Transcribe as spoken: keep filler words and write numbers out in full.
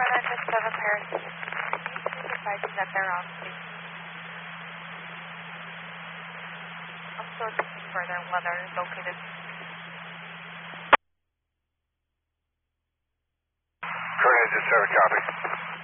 Engine seven Paris, please advising that they're on station. I'm still checking further on whether it's located. Current Engine seven, copy.